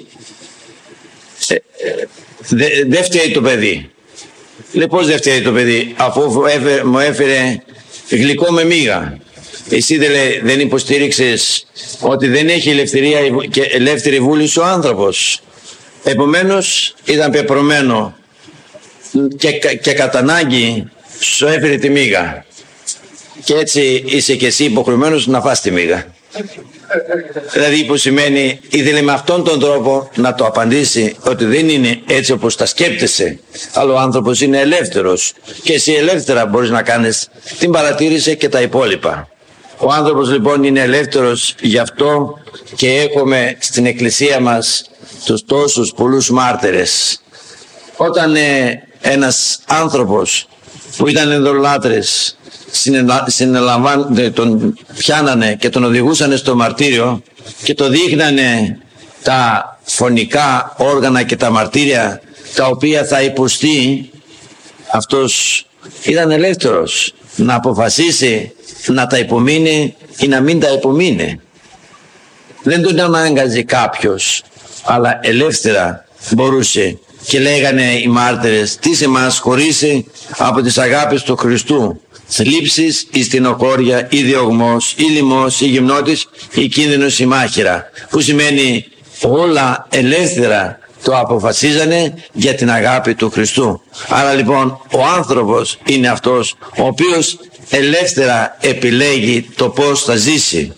δεν δε, δε φταίει το παιδί. Λέει, πώς δεν φταίει το παιδί, αφού έφε, μου έφερε γλυκό με μύγα? Εσύ δεν, λέει, δεν υποστήριξες ότι δεν έχει ελευθερία και ελεύθερη βούληση ο άνθρωπος? Επομένως ήταν πεπρωμένο και, και κατά ανάγκη σου έφερε τη μύγα. Και έτσι είσαι και εσύ υποχρεωμένος να φας τη μύγα. Δηλαδή που σημαίνει ήθελε με αυτόν τον τρόπο να το απαντήσει ότι δεν είναι έτσι όπως τα σκέπτεσαι, αλλά ο άνθρωπος είναι ελεύθερος και εσύ ελεύθερα μπορείς να κάνεις την παρατήρηση και τα υπόλοιπα. Ο άνθρωπος λοιπόν είναι ελεύθερος, γι' αυτό και έχουμε στην εκκλησία μας τους τόσους πολλούς μάρτυρες. Όταν ε, ένας άνθρωπος που ήταν ειδωλολάτρες συνελαμβάνονται, τον πιάνανε και τον οδηγούσανε στο μαρτύριο και το δείχνανε τα φωνικά όργανα και τα μαρτύρια τα οποία θα υποστεί, αυτός ήταν ελεύθερος να αποφασίσει να τα υπομείνει ή να μην τα υπομείνει. Δεν τον ανάγκαζε κάποιος, αλλά ελεύθερα μπορούσε. Και λέγανε οι μάρτυρες, τι σε μας χωρίσει από τις αγάπες του Χριστού, θλίψεις ή στενοχώρια ή διωγμός ή λιμός ή γυμνότης ή κίνδυνος ή μάχαιρα, που σημαίνει όλα ελεύθερα το αποφασίζανε για την αγάπη του Χριστού. Άρα λοιπόν ο άνθρωπος είναι αυτός ο οποίος ελεύθερα επιλέγει το πώς θα ζήσει.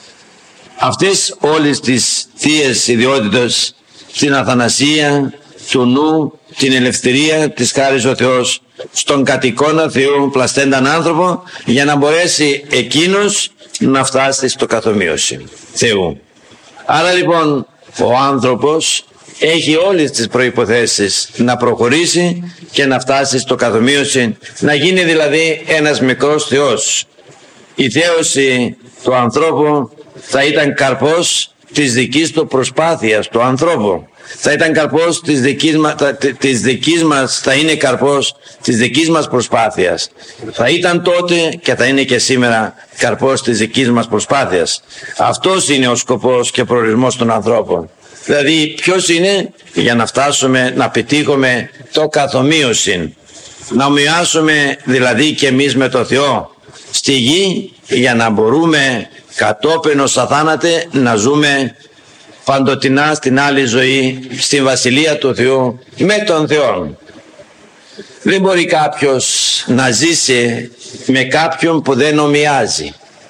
Αυτές όλες τις θείες ιδιότητες, την αθανασία του νου, την ελευθερία της χάρης ο Θεός στον κατ' εικόνα Θεού πλαστένταν άνθρωπο, για να μπορέσει εκείνος να φτάσει στο καθομοίωση Θεού. Άρα λοιπόν ο άνθρωπος έχει όλες τις προϋποθέσεις να προχωρήσει και να φτάσει στο καθομοίωση, να γίνει δηλαδή ένας μικρός Θεός. Η θέωση του ανθρώπου θα ήταν καρπός της δικής του προσπάθειας του ανθρώπου. Θα ήταν καρπός της δικής, μα, της δικής μας, θα είναι καρπός της δικής μας προσπάθειας. Θα ήταν τότε και θα είναι και σήμερα καρπός της δικής μας προσπάθειας. Αυτός είναι ο σκοπός και προορισμός των ανθρώπων. Δηλαδή ποιος είναι? Για να φτάσουμε να πετύχουμε το καθομοίωση. Να ομοιάσουμε δηλαδή και εμείς με το Θεό στη γη, για να μπορούμε κατόπιν ως αθάνατε να ζούμε παντοτινά στην άλλη ζωή, στην Βασιλεία του Θεού με τον Θεό. Δεν μπορεί κάποιος να ζήσει με κάποιον που δεν ομοιάζει.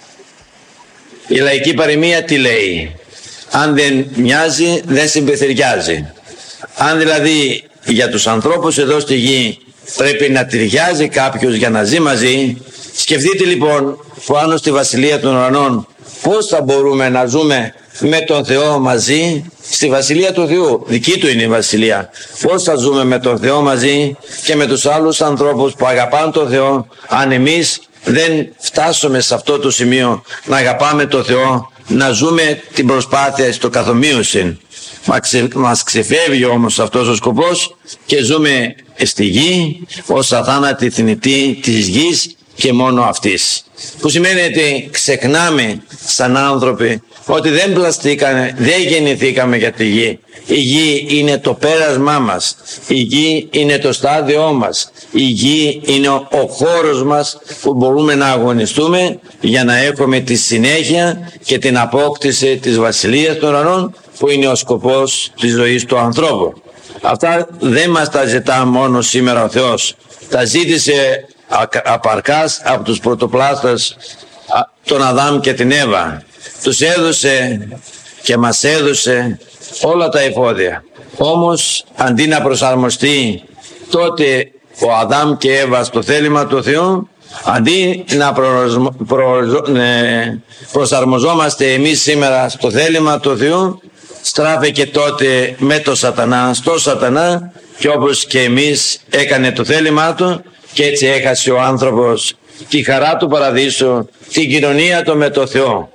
Η λαϊκή παροιμία τι λέει? Αν δεν μοιάζει δεν συμπεθεριάζει. Αν δηλαδή για τους ανθρώπους εδώ στη γη πρέπει να ταιριάζει κάποιος για να ζει μαζί, σκεφτείτε λοιπόν πάνω στη Βασιλεία των Ουρανών πώς θα μπορούμε να ζούμε με τον Θεό μαζί στη Βασιλεία του Θεού. Δική του είναι η Βασιλεία. Πώς θα ζούμε με τον Θεό μαζί και με τους άλλους ανθρώπους που αγαπάνε τον Θεό, αν εμείς δεν φτάσουμε σε αυτό το σημείο να αγαπάμε τον Θεό, να ζούμε την προσπάθεια στο καθομοίωση. Μας ξεφεύγει όμως αυτός ο σκοπός και ζούμε στη γη ως αθάνατη θνητή της γης και μόνο αυτής. Που σημαίνει ότι ξεχνάμε σαν άνθρωποι ότι δεν πλαστήκαμε, δεν γεννηθήκαμε για τη γη. Η γη είναι το πέρασμά μας. Η γη είναι το στάδιό μας. Η γη είναι ο, ο χώρος μας που μπορούμε να αγωνιστούμε για να έχουμε τη συνέχεια και την απόκτηση της Βασιλείας των Ουρανών, που είναι ο σκοπός της ζωής του ανθρώπου. Αυτά δεν μας τα ζητά μόνο σήμερα ο Θεός. Τα ζήτησε απαρκάς από τους πρωτοπλάστες, τον Αδάμ και την Εύα. Τους έδωσε και μας έδωσε όλα τα εφόδια. Όμως αντί να προσαρμοστεί τότε ο Αδάμ και Εύα στο θέλημα του Θεού, αντί να προσαρμο... προ... προσαρμοζόμαστε εμείς σήμερα στο θέλημα του Θεού, στράφηκε τότε με το σατανά, στο σατανά, και όπως και εμείς έκανε το θέλημά του, και έτσι έχασε ο άνθρωπος τη χαρά του παραδείσου, την κοινωνία του με το Θεό.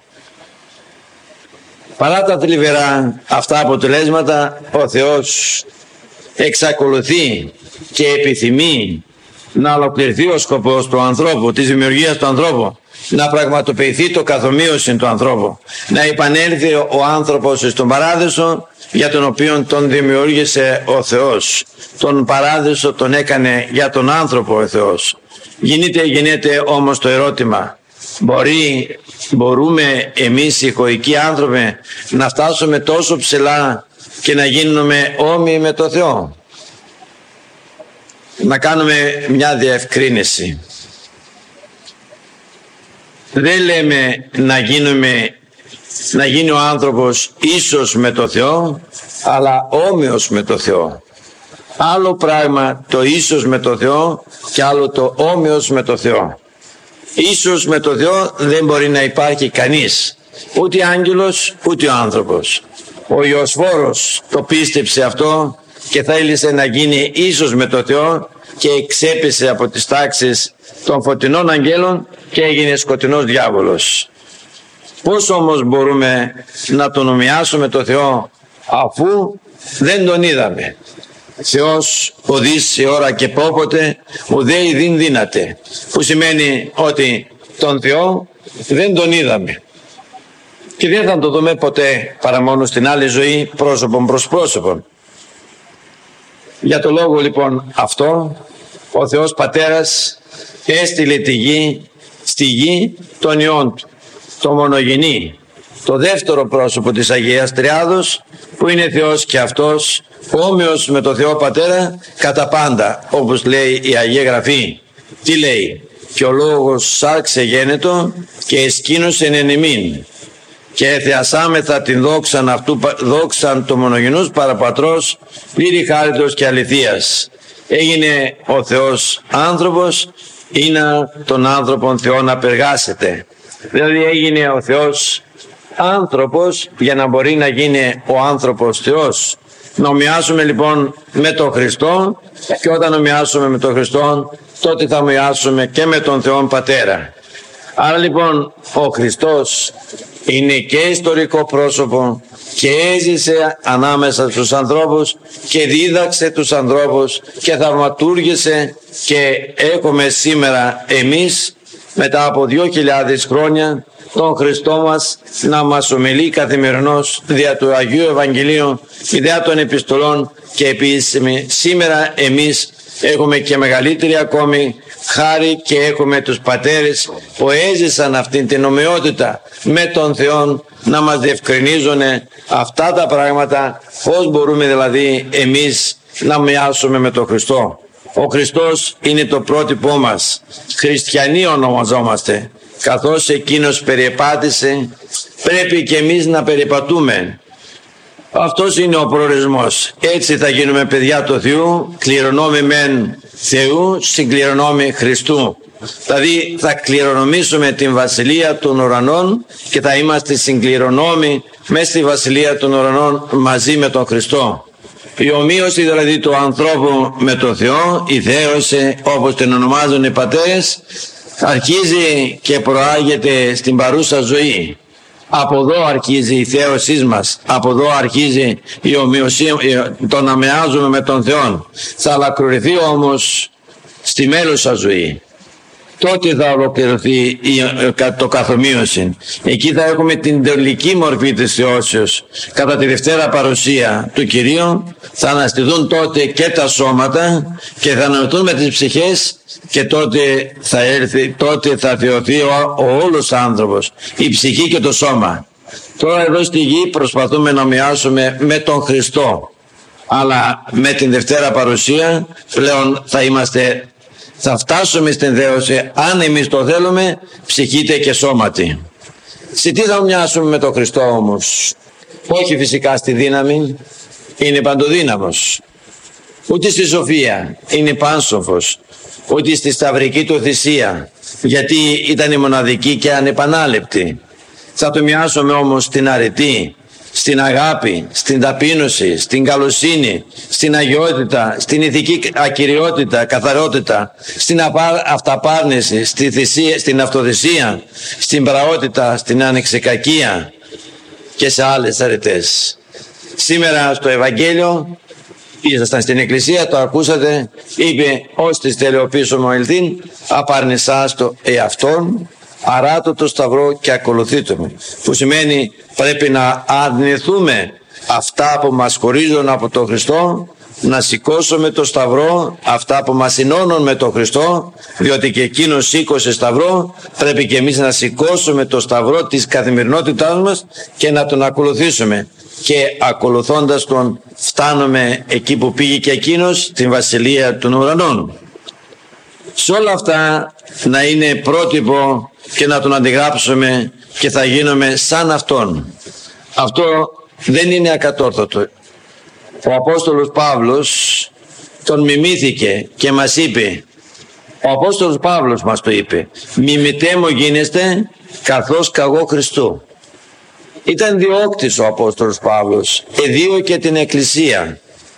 Παρά τα θλιβερά αυτά αποτελέσματα, ο Θεός εξακολουθεί και επιθυμεί να ολοκληρωθεί ο σκοπός του ανθρώπου, της δημιουργίας του ανθρώπου, να πραγματοποιηθεί το καθομοίωση του ανθρώπου, να επανέλθει ο άνθρωπος στον παράδεισο για τον οποίο τον δημιούργησε ο Θεός. Τον παράδεισο τον έκανε για τον άνθρωπο ο Θεός. Γίνεται, γίνεται όμως το ερώτημα, μπορεί, μπορούμε εμείς οι οικοικοί άνθρωποι να φτάσουμε τόσο ψηλά και να γίνουμε όμοιοι με το Θεό? Να κάνουμε μια διευκρίνηση. Δεν λέμε να γίνουμε, να γίνει ο άνθρωπος ίσος με το Θεό, αλλά όμοιος με το Θεό. Άλλο πράγμα το ίσος με το Θεό και άλλο το όμοιος με το Θεό. ίσως με το Θεό δεν μπορεί να υπάρχει κανείς, ούτε άγγελος ούτε ο άνθρωπος. Ο Ιωσφόρος το πίστεψε αυτό και θέλησε να γίνει ίσως με το Θεό και εξέπεσε από τις τάξεις των φωτεινών αγγέλων και έγινε σκοτεινός διάβολος. Πώς όμως μπορούμε να τον ομοιάσουμε το Θεό αφού δεν τον είδαμε? Θεός οδείς σε ώρα και πόποτε ουδέι δίν δύναται, που σημαίνει ότι τον Θεό δεν τον είδαμε και δεν θα το δούμε ποτέ παρά μόνο στην άλλη ζωή, πρόσωπον προς πρόσωπον. Για το λόγο λοιπόν αυτό ο Θεός Πατέρας έστειλε τη γη, στη γη τον Υιόν Του, το μονογενή, το δεύτερο πρόσωπο της Αγίας Τριάδος, που είναι Θεός και Αυτός, όμοιος με το Θεό Πατέρα κατά πάντα, όπως λέει η Αγία Γραφή. Τι λέει? Και ο λόγος σάρξε γένετο και εσκήνωσεν εν ημίν και εθεασάμεθα την δόξαν αυτού, δόξαν το μονογενούς παραπατρός, πλήρη χάριτος και αληθείας. Έγινε ο Θεός άνθρωπος ή να τον άνθρωπον Θεό να περγάσετε. Δηλαδή έγινε ο Θεός άνθρωπος για να μπορεί να γίνει ο άνθρωπος Θεός. Να ομοιάσουμε λοιπόν με τον Χριστό, και όταν ομοιάσουμε με τον Χριστό τότε θα ομοιάσουμε και με τον Θεό Πατέρα. Άρα λοιπόν ο Χριστός είναι και ιστορικό πρόσωπο και έζησε ανάμεσα στους ανθρώπους και δίδαξε τους ανθρώπους και θαυματούργησε, και έχουμε σήμερα εμείς μετά από δύο χιλιάδες χρόνια τον Χριστό μας να μας ομιλεί καθημερινώς δια του Αγίου Ευαγγελίου, δια των επιστολών, και επίσημη σήμερα εμείς έχουμε και μεγαλύτερη ακόμη χάρη και έχουμε τους πατέρες που έζησαν αυτήν την ομοιότητα με τον Θεό να μας διευκρινίζουν αυτά τα πράγματα, πώς μπορούμε δηλαδή εμείς να μοιάσουμε με τον Χριστό. Ο Χριστός είναι το πρότυπό μας. Χριστιανοί ονομαζόμαστε. Καθώς Εκείνος περιεπάτησε, πρέπει και εμείς να περιπατούμε. Αυτός είναι ο προορισμός. Έτσι θα γίνουμε παιδιά του Θεού, κληρονόμοι μεν Θεού, συγκληρονόμοι Χριστού. Δηλαδή θα κληρονομήσουμε την Βασιλεία των Ουρανών και θα είμαστε συγκληρονόμοι μέσα στη Βασιλεία των Ουρανών μαζί με τον Χριστό. Η ομοίωση δηλαδή του ανθρώπου με τον Θεό, η θέωση όπως την ονομάζουν οι πατέρες, αρχίζει και προάγεται στην παρούσα ζωή. Από εδώ αρχίζει η θέωσή μας, από εδώ αρχίζει η ομοιοσία, το να μοιάζουμε με τον Θεό. Θα ολοκληρωθεί όμως στη μέλουσα ζωή. Τότε θα ολοκληρωθεί το καθομοίωση. Εκεί θα έχουμε την τελική μορφή της θεώσεως. Κατά τη Δευτέρα παρουσία του Κυρίου θα αναστηθούν τότε και τα σώματα και θα αναστηθούν με τις ψυχές, και τότε θα έρθει, τότε θα θεωθεί ο, ο όλος άνθρωπος, η ψυχή και το σώμα. Τώρα εδώ στη γη προσπαθούμε να μοιάσουμε με τον Χριστό, αλλά με την Δευτέρα παρουσία πλέον θα είμαστε, θα φτάσουμε στην θέωση, αν εμείς το θέλουμε, ψυχήτε και σώματι. Σε τι θα μοιάσουμε με τον Χριστό όμως? Όχι φυσικά στη δύναμη, είναι παντοδύναμος. Ούτε στη σοφία, είναι πάνσοφος. Ούτε στη σταυρική του θυσία, γιατί ήταν η μοναδική και ανεπανάληπτη. Θα το μοιάσουμε όμως στην αρετή, στην αγάπη, στην ταπείνωση, στην καλοσύνη, στην αγιότητα, στην ηθική ακυριότητα, καθαρότητα, στην αυταπάρνηση, στη θυσία, στην αυτοθυσία, στην πραότητα, στην ανεξεκακία και σε άλλες αρετές. Σήμερα στο Ευαγγέλιο, ήσασταν στην εκκλησία, το ακούσατε, είπε «Ώστις τελειοποιήσουμε ο ελθύν, απαρνησάς το εαυτόν, αράτω το σταυρό και ακολουθείτε με». Που σημαίνει πρέπει να αρνηθούμε αυτά που μας χωρίζουν από τον Χριστό, να σηκώσουμε το σταυρό, αυτά που μας συνώνουν με τον Χριστό, διότι και εκείνος σήκωσε σταυρό, πρέπει και εμείς να σηκώσουμε το σταυρό της καθημερινότητάς μας και να τον ακολουθήσουμε. Και ακολουθώντας τον φτάνουμε εκεί που πήγε και εκείνος, την Βασιλεία των Ουρανών. Σε όλα αυτά να είναι πρότυπο και να τον αντιγράψουμε και θα γίνουμε σαν Αυτόν. Αυτό δεν είναι ακατόρθωτο. Ο Απόστολος Παύλος τον μιμήθηκε και μας είπε Ο Απόστολος Παύλος μας το είπε. Μη μετέμω γίνεστε καθώς καγώ Χριστού. Ήταν διώκτης ο Απόστολος Παύλος. Εδίωκε την Εκκλησία.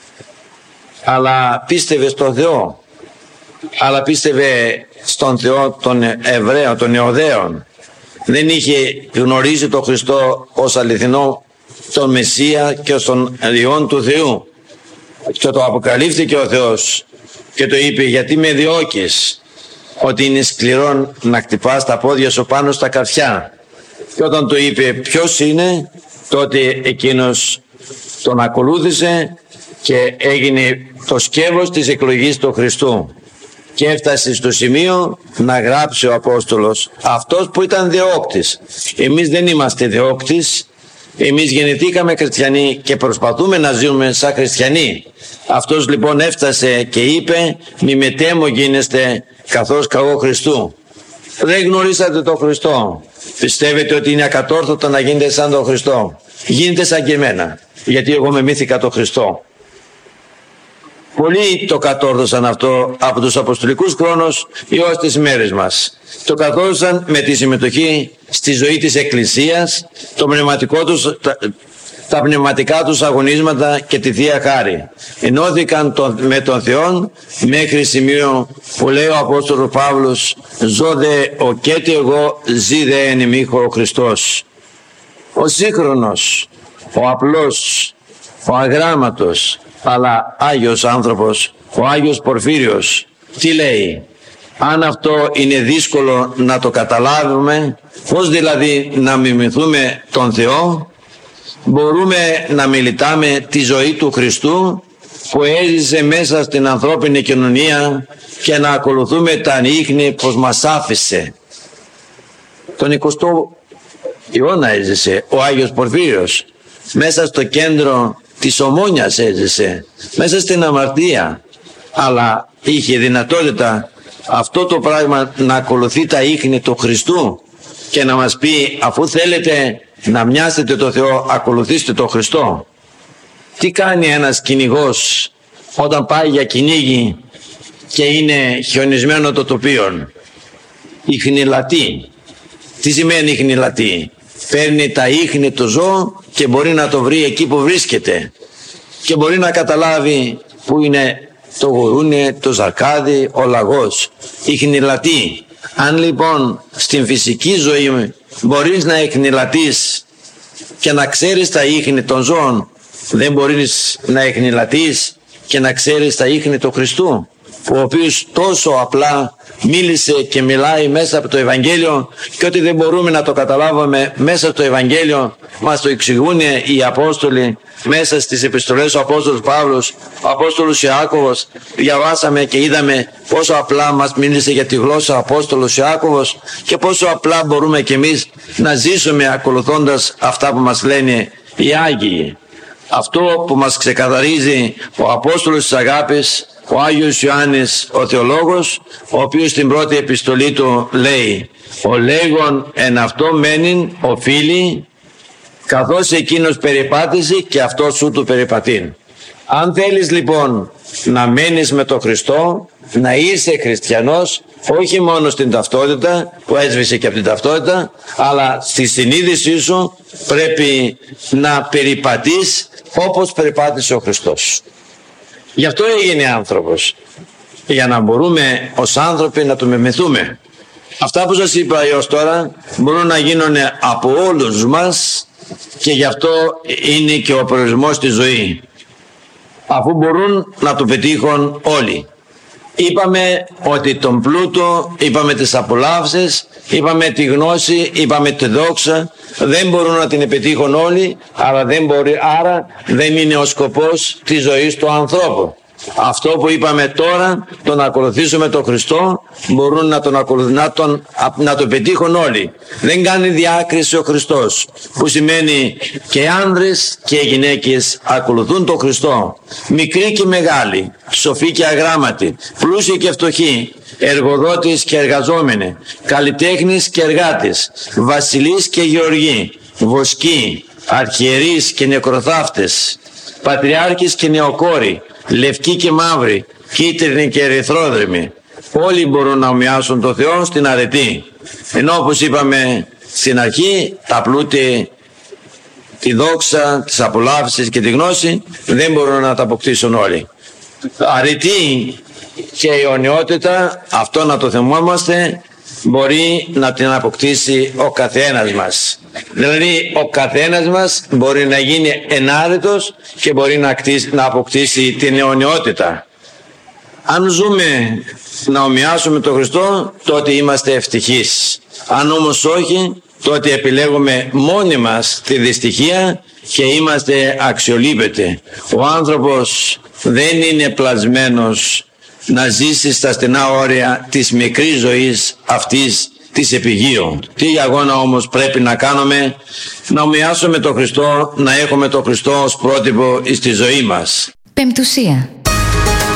Αλλά πίστευε στον Θεό. Αλλά πίστευε στον Θεό των Εβραίων, των Ιουδαίων. Δεν είχε γνωρίσει τον Χριστό ως αληθινό, τον Μεσσία και ως τον Υιόν του Θεού. Και το αποκαλύφθηκε ο Θεός και το είπε, γιατί με διώκεις, ότι είναι σκληρό να χτυπάς τα πόδια σου πάνω στα καρφιά. Και όταν του είπε ποιος είναι, τότε εκείνος τον ακολούθησε και έγινε το σκεύος της εκλογής του Χριστού. Και έφτασε στο σημείο να γράψει ο Απόστολος, αυτός που ήταν διώκτης. Εμείς δεν είμαστε διώκτης. Εμείς γεννηθήκαμε χριστιανοί και προσπαθούμε να ζούμε σαν χριστιανοί. Αυτός λοιπόν έφτασε και είπε, μη μετέμω γίνεστε καθώς καγώ Χριστού. Δεν γνωρίσατε τον Χριστό. Πιστεύετε ότι είναι ακατόρθωτο να γίνετε σαν τον Χριστό. Γίνετε σαν και εμένα, γιατί εγώ μεμήθηκα τον Χριστό. Πολλοί το κατόρθωσαν αυτό από τους αποστολικούς χρόνους έως τις μέρες μας. Το κατόρθωσαν με τη συμμετοχή στη ζωή της Εκκλησίας, το πνευματικό τους, τα, τα πνευματικά τους αγωνίσματα και τη Θεία Χάρη. Ενώθηκαν τον, με τον Θεό μέχρι σημείο που λέει ο Απόστολος Παύλος, «Ζω δε ο κέτι εγώ, ζει δε εν ημίχω ο Χριστός». Ο σύγχρονος, ο απλός, ο αγράμματος, αλλά Άγιος άνθρωπος, ο Άγιος Πορφύριος, τι λέει? Αν αυτό είναι δύσκολο να το καταλάβουμε, πώς δηλαδή να μιμηθούμε τον Θεό, μπορούμε να μελετάμε τη ζωή του Χριστού που έζησε μέσα στην ανθρώπινη κοινωνία και να ακολουθούμε τα ίχνη πως μας άφησε. Τον εικοστό αιώνα έζησε ο Άγιος Πορφύριος, μέσα στο κέντρο της Ομόνιας έζησε, μέσα στην αμαρτία, αλλά είχε δυνατότητα αυτό το πράγμα να ακολουθεί τα ίχνη του Χριστού και να μας πει, αφού θέλετε να μοιάσετε το Θεό, ακολουθήστε τον Χριστό. Τι κάνει ένας κυνηγός όταν πάει για κυνήγι και είναι χιονισμένο το τοπίο? Ιχνηλατεί. Τι σημαίνει ιχνηλατεί? Παίρνει τα ίχνη του ζώου και μπορεί να το βρει εκεί που βρίσκεται και μπορεί να καταλάβει που είναι το γουρούνι, το ζαρκάδι, ο λαγός. Ιχνηλατεί. Αν λοιπόν στην φυσική ζωή μπορείς να ιχνηλατείς και να ξέρεις τα ίχνη των ζώων, δεν μπορείς να ιχνηλατείς και να ξέρεις τα ίχνη του Χριστού, ο οποίος τόσο απλά μίλησε και μιλάει μέσα από το Ευαγγέλιο, και ότι δεν μπορούμε να το καταλάβουμε μέσα στο Ευαγγέλιο μας το εξηγούν οι Απόστολοι μέσα στις επιστολές. Ο Απόστολος Παύλος, ο Απόστολος Ιάκωβος, διαβάσαμε και είδαμε πόσο απλά μας μίλησε για τη γλώσσα ο Απόστολος Ιάκωβος και πόσο απλά μπορούμε και εμείς να ζήσουμε ακολουθώντας αυτά που μας λένε οι Άγιοι. Αυτό που μας ξεκαθαρίζει ο Απόστολος της Αγάπης, ο Άγιος Ιωάννης ο Θεολόγος, ο οποίος στην πρώτη επιστολή του λέει, ο λέγον εν αυτό μένειν οφείλει, καθώς εκείνος περιπάτησε και αυτός σου του περιπατήν. Αν θέλεις λοιπόν να μένεις με τον Χριστό, να είσαι χριστιανός, όχι μόνο στην ταυτότητα που έσβησε και από την ταυτότητα, αλλά στη συνείδησή σου πρέπει να περιπατείς όπως περιπάτησε ο Χριστός. Γι' αυτό έγινε άνθρωπος, για να μπορούμε ως άνθρωποι να του μεμεθούμε. Αυτά που σας είπα έως τώρα μπορούν να γίνουν από όλους μας και γι' αυτό είναι και ο προορισμός στη ζωή, αφού μπορούν να το πετύχουν όλοι. Είπαμε ότι τον πλούτο, είπαμε τις απολαύσεις, είπαμε τη γνώση, είπαμε τη δόξα, δεν μπορούν να την επιτύχουν όλοι, αλλά δεν μπορεί, άρα δεν είναι ο σκοπός της ζωής του ανθρώπου. Αυτό που είπαμε τώρα, το να ακολουθήσουμε τον Χριστό, μπορούν να τον, να τον να το πετύχουν όλοι. Δεν κάνει διάκριση ο Χριστός, που σημαίνει και άνδρες και γυναίκες ακολουθούν τον Χριστό, μικροί και μεγάλοι, σοφοί και αγράμματοι, πλούσιοι και φτωχοί, εργοδότης και εργαζόμενοι, καλλιτέχνης και εργάτες, βασιλείς και γεωργοί, βοσκοί, αρχιερείς και νεκροθάφτες, πατριάρχες και νεοκόροι, λευκοί και μαύροι, κίτρινοι και ερυθρόδρυμοι, Όλοι μπορούν να ομοιάσουν το Θεό στην αρετή. Ενώ όπως είπαμε στην αρχή, τα πλούτη, τη δόξα, τις απολαύσεις και τη γνώση δεν μπορούν να τα αποκτήσουν όλοι. Αρετή και η αιωνιότητα, αυτό να το θυμόμαστε, μπορεί να την αποκτήσει ο καθένας μας. Δηλαδή ο καθένας μας μπορεί να γίνει ενάρετος και μπορεί να, κτίσει, να αποκτήσει την αιωνιότητα. Αν ζούμε να ομοιάσουμε τον Χριστό, τότε είμαστε ευτυχείς. Αν όμως όχι, τότε επιλέγουμε μόνοι μας τη δυστυχία και είμαστε αξιολύπητοι. Ο άνθρωπος δεν είναι πλασμένος να ζήσει στα στενά όρια της μικρής ζωής αυτής της επιγείου. Τι αγώνα όμως πρέπει να κάνουμε? Να ομοιάσουμε τον Χριστό, να έχουμε τον Χριστό ως πρότυπο στη ζωή μας. Πεμπτουσία.